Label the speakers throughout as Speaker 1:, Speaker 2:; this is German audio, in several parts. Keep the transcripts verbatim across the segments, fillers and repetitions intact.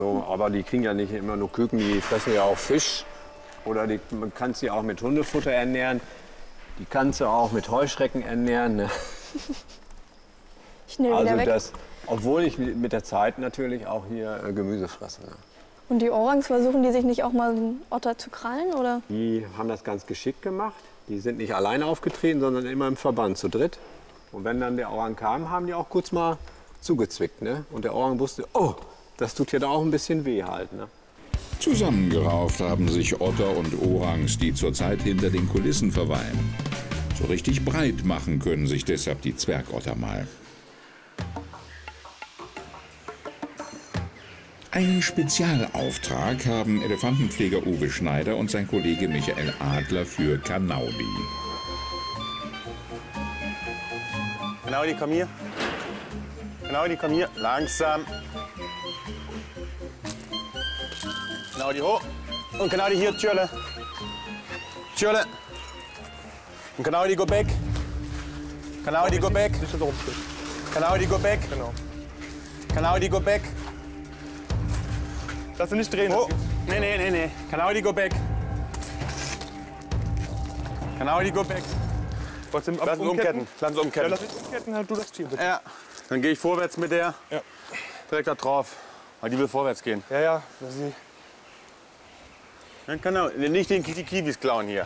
Speaker 1: So, aber die kriegen ja nicht immer nur Küken, die fressen ja auch Fisch. Oder die, man kann sie auch mit Hundefutter ernähren. Die kannst du auch mit Heuschrecken ernähren. Ne?
Speaker 2: Schnell
Speaker 1: also
Speaker 2: wieder weg.
Speaker 1: das, obwohl ich mit der Zeit natürlich auch hier äh, Gemüse fresse. Ne?
Speaker 2: Und die Orangs, versuchen die sich nicht auch mal einen Otter zu krallen, oder?
Speaker 1: Die haben das ganz geschickt gemacht. Die sind nicht alleine aufgetreten, sondern immer im Verband zu dritt. Und wenn dann der Orang kam, haben die auch kurz mal zugezwickt. Ne? Und der Orang wusste, oh, das tut hier da auch ein bisschen weh halt. Ne?
Speaker 3: Zusammengerauft haben sich Otter und Orangs, die zurzeit hinter den Kulissen verweilen. So richtig breit machen können sich deshalb die Zwergotter mal. Einen Spezialauftrag haben Elefantenpfleger Uwe Schneider und sein Kollege Michael Adler für Kanaudi.
Speaker 4: Kanaudi, komm hier. Kanaudi, komm hier. Langsam. Kanaudi hoch. Und Kanaudi hier, Tschürle. Tschürle. Und Kanaudi, go back. Kanaudi, go back. Kanaudi, go back.
Speaker 5: Genau.
Speaker 4: Kanaudi, go back.
Speaker 5: Lass du nicht drehen.
Speaker 4: Oh. Nee, nee, nee, nee. Kanaudi, go back. Kanaudi, go back.
Speaker 5: Trotzdem
Speaker 4: Lass uns umketten. Lass uns umketten.
Speaker 5: Ja, lass uns umketten, halt du das Team bitte.
Speaker 4: Ja. Dann gehe ich vorwärts mit der.
Speaker 5: Ja.
Speaker 4: Direkt da drauf. Weil die will vorwärts gehen.
Speaker 5: Ja, ja. Das ist
Speaker 4: Dann kann er nicht den die Kiwis klauen hier.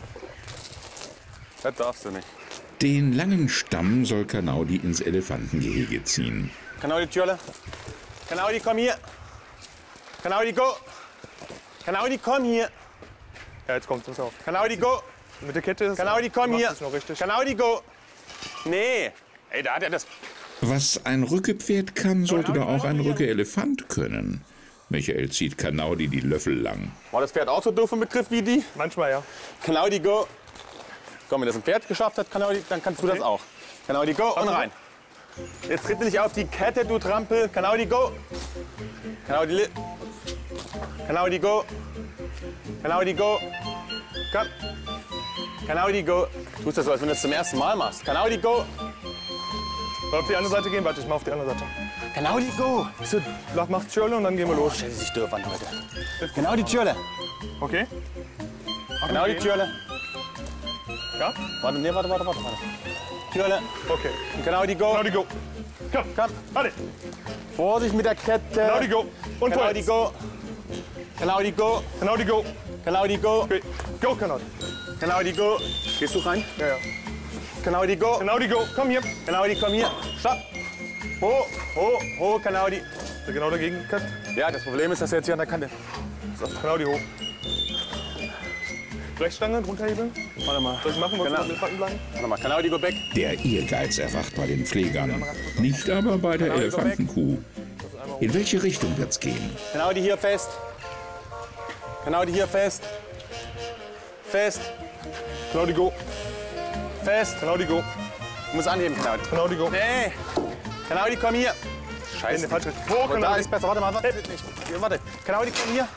Speaker 4: Das darfst du nicht.
Speaker 3: Den langen Stamm soll Kanaudi ins Elefantengehege ziehen.
Speaker 4: Kanaudi, Tschürle. Kanaudi, komm hier. Kanaudi, go. Kanaudi, komm hier.
Speaker 5: Ja, jetzt kommt's auf.
Speaker 4: Kanaudi, go.
Speaker 5: Mit der Kette ist
Speaker 4: Kanaudi, komm hier.
Speaker 5: noch richtig.
Speaker 4: Kanaudi, go. Nee. Ey, da hat er das.
Speaker 3: Was ein Rückepferd kann, sollte da auch ein Rücke-Elefant können. Michael zieht Kanaudi die Löffel lang.
Speaker 4: War das Pferd auch so doof im Begriff wie die?
Speaker 5: Manchmal, ja.
Speaker 4: Kanaudi, go. Komm, wenn das ein Pferd geschafft hat, Kanaudi, dann kannst du
Speaker 5: Okay.
Speaker 4: das auch. Kanaudi, go und rein. Jetzt tritt nicht auf die Kette, du Trampel. Kanaudi, go. Kanaudi, li- Kanaudi, go. Kanaudi, go. Komm. Kanaudi, go. Du tust das so, als wenn du das zum ersten Mal machst. Kanaudi, go.
Speaker 5: Soll auf die andere Seite gehen? Warte, ich mach auf die andere Seite.
Speaker 4: Kanaudi, go.
Speaker 5: So, mach, mach Tschirle und dann gehen wir los.
Speaker 4: Stell sich doof an heute. Kanaudi, Tschürle.
Speaker 5: Okay?
Speaker 4: Kanaudi, Tschürle.
Speaker 5: Ja?
Speaker 4: Warte, nee, warte, warte, warte. warte. Tschürle.
Speaker 5: Okay.
Speaker 4: Kanaudi, go.
Speaker 5: Kanaudi, go. Komm,
Speaker 4: Komm.
Speaker 5: warte.
Speaker 4: Vorsicht mit der Kette.
Speaker 5: Kanaudi, go. Und
Speaker 4: Kanaudi,
Speaker 5: vorwärts.
Speaker 4: go. Kanaudi, go.
Speaker 5: Kanaudi, go.
Speaker 4: Kanaudi, go.
Speaker 5: Okay. Go, Kanaudi.
Speaker 4: Kanaudi, go. Gehst du rein?
Speaker 5: Ja, ja.
Speaker 4: Kanaudi, go.
Speaker 5: Kanaudi, go. Komm hier.
Speaker 4: Kanaudi, komm hier. Stopp. Ho, ho, ho, Kanaudi.
Speaker 5: Ist er genau dagegen gekackt?
Speaker 4: Ja, das Problem ist, dass er jetzt hier an der Kante.
Speaker 5: So, Kanaudi hoch. Brechstange, drunter hebeln.
Speaker 4: Warte mal.
Speaker 5: Soll ich machen? Wolltest
Speaker 4: Genau.
Speaker 5: du mit Elefanten bleiben?
Speaker 4: Warte mal. Kanaudi, go back.
Speaker 3: Der Ehrgeiz erwacht bei den Pflegern. Nicht aber bei der Elefantenkuh. In welche Richtung wird's gehen?
Speaker 4: Kanaudi hier fest. Kanaudi hier fest. Fest.
Speaker 5: Kanaudi, go.
Speaker 4: Fest.
Speaker 5: Kanaudi, go.
Speaker 4: Du musst anheben, Kanaudi.
Speaker 5: Kanaudi, go.
Speaker 4: Nee. Kanaudi, komm hier. Scheiße.
Speaker 5: Nee, falsch. Wo,
Speaker 4: Aber da
Speaker 5: Kanaudi?
Speaker 4: ist besser. Warte mal, warte. Nicht. Hier, warte. Kanaudi, komm hier.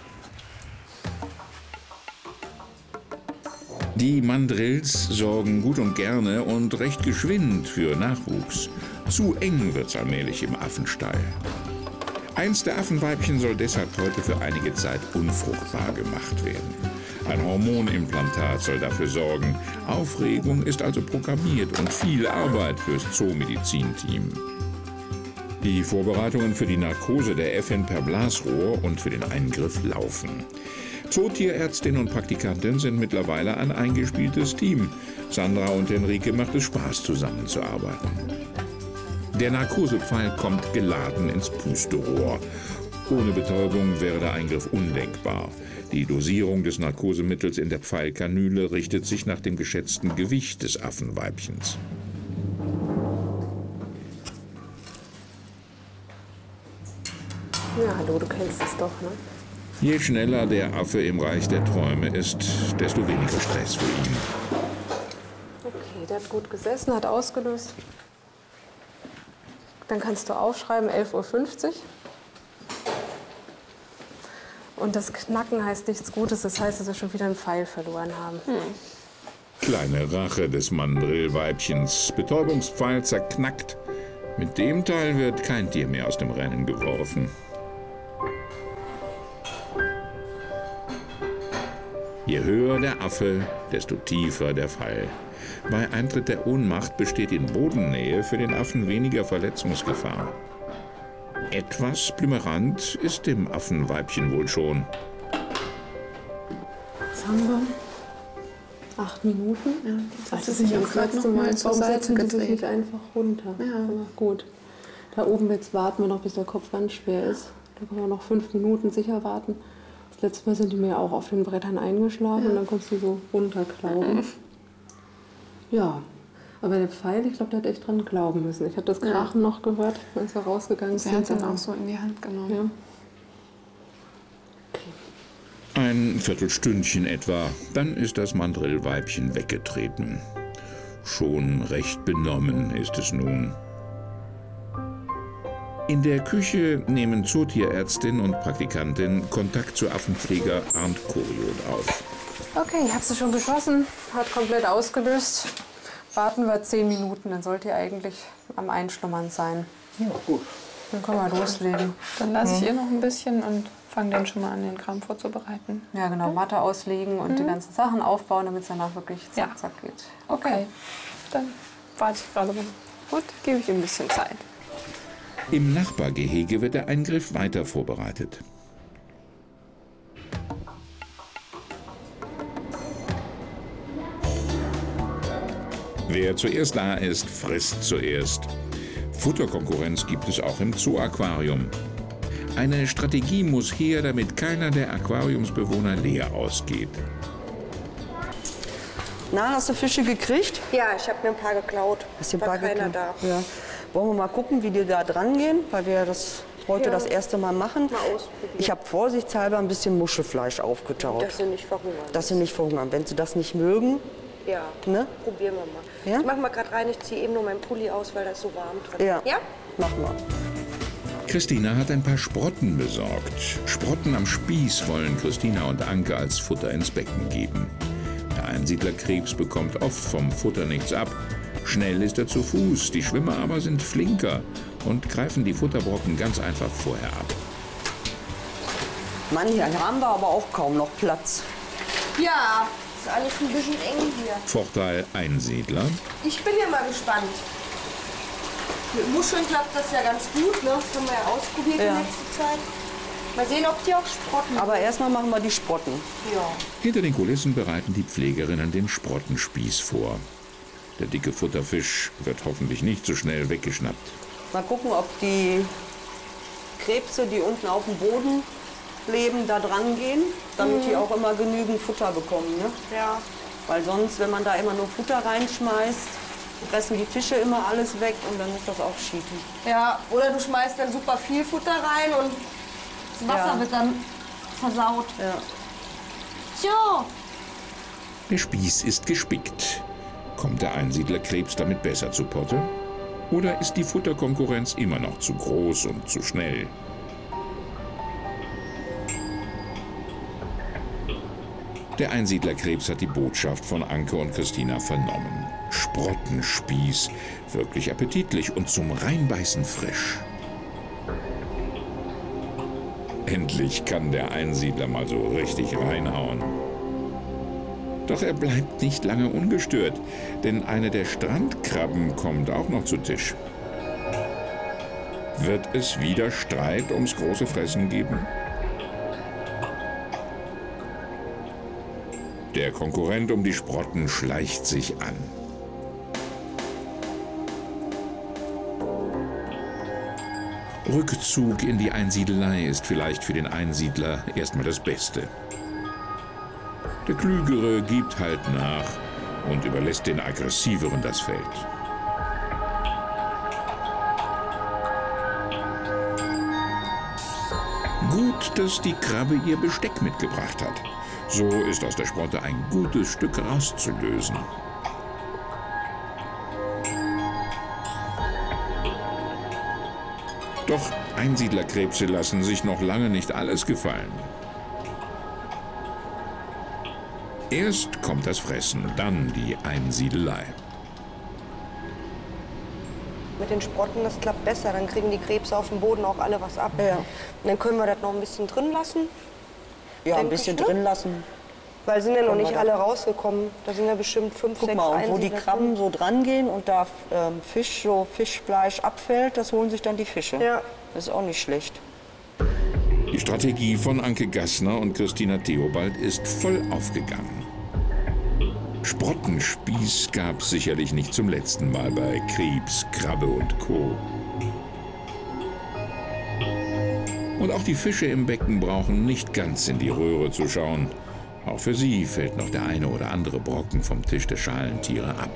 Speaker 3: Die Mandrills sorgen gut und gerne und recht geschwind für Nachwuchs. Zu eng wird's allmählich im Affenstall. Eins der Affenweibchen soll deshalb heute für einige Zeit unfruchtbar gemacht werden. Ein Hormonimplantat soll dafür sorgen. Aufregung ist also programmiert und viel Arbeit fürs Zoomedizin-Team. Die Vorbereitungen für die Narkose der Äffin per Blasrohr und für den Eingriff laufen. Zootierärztin und Praktikantin sind mittlerweile ein eingespieltes Team. Sandra und Henrike macht es Spaß, zusammenzuarbeiten. Der Narkosepfeil kommt geladen ins Pusterohr. Ohne Betäubung wäre der Eingriff undenkbar. Die Dosierung des Narkosemittels in der Pfeilkanüle richtet sich nach dem geschätzten Gewicht des Affenweibchens.
Speaker 6: Ja, hallo, du kennst es doch, ne?
Speaker 3: Je schneller der Affe im Reich der Träume ist, desto weniger Stress für ihn.
Speaker 6: Okay, der hat gut gesessen, hat ausgelöst. Dann kannst du aufschreiben, elf Uhr fünfzig. Und das Knacken heißt nichts Gutes, das heißt, dass wir schon wieder einen Pfeil verloren haben. Hm.
Speaker 3: Kleine Rache des Mandrillweibchens. Betäubungspfeil zerknackt. Mit dem Teil wird kein Tier mehr aus dem Rennen geworfen. Je höher der Affe, desto tiefer der Fall. Bei Eintritt der Ohnmacht besteht in Bodennähe für den Affen weniger Verletzungsgefahr. Etwas blümerant ist dem Affenweibchen wohl schon.
Speaker 6: Jetzt haben wir acht Minuten.
Speaker 7: Ja,
Speaker 6: das hat sich auch gerade noch mal zur Seite gedreht. Nicht einfach runter.
Speaker 7: Ja.
Speaker 6: Aber gut. Da oben jetzt warten wir noch, bis der Kopf ganz schwer ist. Da können wir noch fünf Minuten sicher warten. Das letzte Mal sind die mir auch auf den Brettern eingeschlafen ja. und dann kommst du so runterklauben. Mhm. Ja, aber der Pfeil, ich glaube, der hat echt dran glauben müssen. Ich habe das Krachen ja. noch gehört, als wir rausgegangen sind.
Speaker 7: Er hat dann auch so in die Hand genommen.
Speaker 6: Ja.
Speaker 3: Ein Viertelstündchen etwa, dann ist das Mandrillweibchen weggetreten. Schon recht benommen ist es nun. In der Küche nehmen Zootierärztin und Praktikantin Kontakt zu Affenpfleger Arndt Kuriot auf.
Speaker 6: Okay, ich habe sie schon geschossen, hat komplett ausgelöst. Warten wir zehn Minuten, dann sollt ihr eigentlich am Einschlummern sein.
Speaker 1: Ja, gut.
Speaker 6: Dann können wir loslegen.
Speaker 7: Dann lasse ich ihr noch ein bisschen und fange dann schon mal an, den Kram vorzubereiten.
Speaker 6: Ja, genau, Matte auslegen und mhm. die ganzen Sachen aufbauen, damit es danach wirklich zack,
Speaker 7: ja.
Speaker 6: zack geht.
Speaker 7: Okay, dann warte ich gerade mal. Gut, gebe ich ihm ein bisschen Zeit.
Speaker 3: Im Nachbargehege wird der Eingriff weiter vorbereitet. Wer zuerst da ist, frisst zuerst. Futterkonkurrenz gibt es auch im Zoo-Aquarium. Eine Strategie muss her, damit keiner der Aquariumsbewohner leer ausgeht.
Speaker 8: Na, hast du Fische gekriegt?
Speaker 9: Ja, ich habe mir ein paar geklaut.
Speaker 8: Hast du ein
Speaker 9: War
Speaker 8: paar
Speaker 9: keiner
Speaker 8: geklaut?
Speaker 9: da.
Speaker 8: Ja. Wollen wir mal gucken, wie die da dran gehen, weil wir das heute
Speaker 9: Ja.
Speaker 8: das erste Mal machen.
Speaker 9: Mal ausprobieren.
Speaker 8: Ich habe vorsichtshalber ein bisschen Muschelfleisch aufgetaut.
Speaker 9: Dass sie nicht verhungern.
Speaker 8: Dass sie nicht verhungern. Wenn sie das nicht mögen,
Speaker 9: Ja,
Speaker 8: ne?
Speaker 9: probieren wir mal.
Speaker 8: Ja?
Speaker 9: Ich mach mal gerade rein, ich ziehe eben nur meinen Pulli aus, weil da ist so warm drin.
Speaker 8: Ja.
Speaker 9: Ja?
Speaker 8: Mach mal.
Speaker 3: Christina hat ein paar Sprotten besorgt. Sprotten am Spieß wollen Christina und Anke als Futter ins Becken geben. Der Einsiedlerkrebs bekommt oft vom Futter nichts ab. Schnell ist er zu Fuß, die Schwimmer aber sind flinker und greifen die Futterbrocken ganz einfach vorher ab.
Speaker 8: Mann, hier haben wir aber auch kaum noch Platz.
Speaker 9: Ja, ist alles ein bisschen eng hier.
Speaker 3: Vorteil Einsiedler.
Speaker 9: Ich bin ja mal gespannt. Mit Muscheln klappt das ja ganz gut, ne? Das haben wir ja ausprobiert
Speaker 8: Ja.
Speaker 9: in letzter Zeit. Mal sehen, ob die auch Sprotten.
Speaker 8: Aber erstmal machen wir die Sprotten.
Speaker 9: Ja.
Speaker 3: Hinter den Kulissen bereiten die Pflegerinnen den Sprottenspieß vor. Der dicke Futterfisch wird hoffentlich nicht so schnell weggeschnappt.
Speaker 8: Mal gucken, ob die Krebse, die unten auf dem Boden leben, da dran gehen, damit
Speaker 9: Mhm.
Speaker 8: die auch immer genügend Futter bekommen. Ne?
Speaker 9: Ja.
Speaker 8: Weil sonst, wenn man da immer nur Futter reinschmeißt, fressen die Fische immer alles weg und dann ist das auch schieten.
Speaker 9: Ja, oder du schmeißt dann super viel Futter rein und das Wasser
Speaker 8: Ja.
Speaker 9: wird dann versaut.
Speaker 8: Ja.
Speaker 9: So.
Speaker 3: Der Spieß ist gespickt. Kommt der Einsiedlerkrebs damit besser zu Potte? Oder ist die Futterkonkurrenz immer noch zu groß und zu schnell? Der Einsiedlerkrebs hat die Botschaft von Anke und Christina vernommen. Sprottenspieß, wirklich appetitlich und zum Reinbeißen frisch. Endlich kann der Einsiedler mal so richtig reinhauen. Doch er bleibt nicht lange ungestört, denn eine der Strandkrabben kommt auch noch zu Tisch. Wird es wieder Streit ums große Fressen geben? Der Konkurrent um die Sprotten schleicht sich an. Rückzug in die Einsiedelei ist vielleicht für den Einsiedler erstmal das Beste. Der Klügere gibt halt nach und überlässt den Aggressiveren das Feld. Gut, dass die Krabbe ihr Besteck mitgebracht hat. So ist aus der Sprotte ein gutes Stück rauszulösen. Doch Einsiedlerkrebse lassen sich noch lange nicht alles gefallen. Erst kommt das Fressen, dann die Einsiedelei.
Speaker 9: Mit den Sprotten, das klappt besser. Dann kriegen die Krebse auf dem Boden auch alle was ab.
Speaker 8: Ja.
Speaker 9: Und dann können wir das noch ein bisschen drin lassen.
Speaker 8: Ja, ein
Speaker 9: Denke
Speaker 8: bisschen
Speaker 9: ich, ne?
Speaker 8: drin lassen.
Speaker 9: Weil sind ja noch nicht alle rausgekommen. Da sind ja bestimmt fünf,
Speaker 8: Guck
Speaker 9: sechs
Speaker 8: mal, und wo die
Speaker 9: Einsiedler
Speaker 8: Krabben
Speaker 9: drin.
Speaker 8: so dran gehen und da ähm, Fisch, so Fischfleisch abfällt, das holen sich dann die Fische.
Speaker 9: Ja.
Speaker 8: Das ist auch nicht schlecht.
Speaker 3: Die Strategie von Anke Gassner und Christina Theobald ist voll aufgegangen. Sprottenspieß gab es sicherlich nicht zum letzten Mal bei Krebs, Krabbe und Co. Und auch die Fische im Becken brauchen nicht ganz in die Röhre zu schauen. Auch für sie fällt noch der eine oder andere Brocken vom Tisch der Schalentiere ab.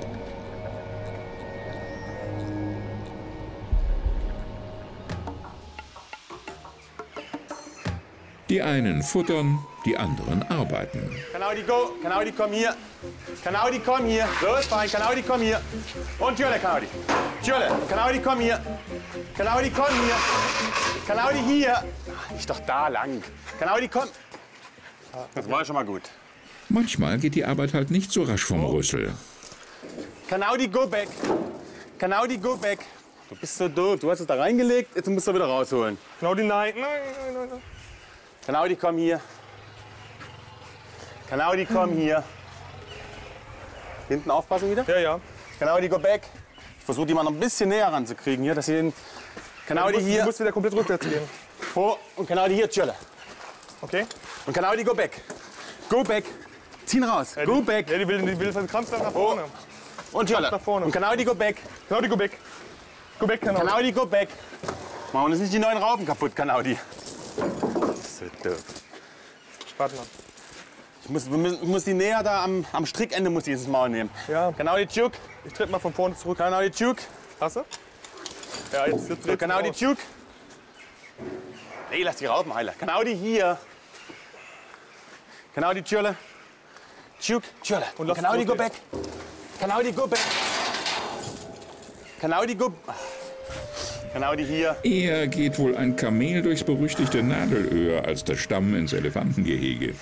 Speaker 3: Die einen futtern, die anderen arbeiten.
Speaker 4: Kanaudi, go. Kanaudi, komm hier. Kanaudi, komm hier. So ist fein. Kanaudi, komm hier. Und Jule, Kanaudi. Jule, Kanaudi, komm hier. Kanaudi, komm hier. Kanaudi, hier. Nicht doch da lang. Kanaudi, komm. Das war schon mal gut.
Speaker 3: Manchmal geht die Arbeit halt nicht so rasch vom Rüssel.
Speaker 4: Kanaudi, go back. Kanaudi, go back. Du bist so doof. Du hast es da reingelegt, jetzt musst du wieder rausholen.
Speaker 5: Kanaudi, nein, nein, nein, nein, nein.
Speaker 4: Kanaudi, komm hier. Kanaudi, komm hier. Hinten aufpassen wieder.
Speaker 5: Ja, ja.
Speaker 4: Kanaudi, go back. Ich versuche die mal noch ein bisschen näher ranzukriegen hier, dass sie den Kanaudi
Speaker 5: Du musst,
Speaker 4: hier.
Speaker 5: du musst wieder komplett rückwärts gehen.
Speaker 4: Vor und Kanaudi hier, Tschölle.
Speaker 5: Okay?
Speaker 4: Und Kanaudi, go back. Go back. Zieh ihn raus.
Speaker 5: Ja,
Speaker 4: Go
Speaker 5: die,
Speaker 4: back.
Speaker 5: Ja, die will, die will verkrampft nach vorne.
Speaker 4: Und Tschölle.
Speaker 5: Nach vorne.
Speaker 4: Und Kanaudi, go back.
Speaker 5: Kanaudi, go back. Go back, Kanaudi.
Speaker 4: Kanaudi, go back. Machen uns nicht die neuen Raupen kaputt, Kanaudi. So doof.
Speaker 5: Warte mal.
Speaker 4: Ich muss, wir müssen- ich muss die näher da am, am Strickende muss ich dieses Maul nehmen.
Speaker 5: Ja.
Speaker 4: Kanaudi, Tschuk.
Speaker 5: Ich tritt mal von vorne zurück.
Speaker 4: Kanaudi, Tschuk.
Speaker 5: Hast du? Ja, jetzt, jetzt,
Speaker 4: So,
Speaker 5: jetzt
Speaker 4: Kanaudi,
Speaker 5: raus.
Speaker 4: Tschuk. Nee, lass die Raupen heilen. Kanaudi hier. Kanaudi, Tschülle. Tschuk, Tschülle.
Speaker 5: Und lass
Speaker 4: Kanaudi, go
Speaker 5: loslegen.
Speaker 4: back. Kanaudi, go back. Kanaudi, go. Kanaudi hier.
Speaker 3: Eher geht wohl ein Kamel durchs berüchtigte Nadelöhr als der Stamm ins Elefantengehege.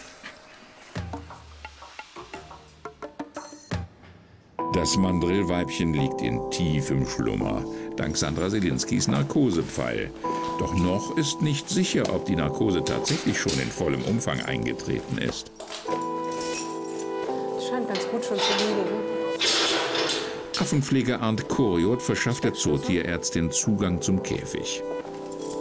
Speaker 3: Das Mandrillweibchen liegt in tiefem Schlummer, dank Sandra Selinskis Narkosepfeil. Doch noch ist nicht sicher, ob die Narkose tatsächlich schon in vollem Umfang eingetreten ist.
Speaker 6: Das scheint ganz gut schon zu liegen.
Speaker 3: Affenpfleger Arndt Koriot verschafft der Zootierärztin Zugang zum Käfig.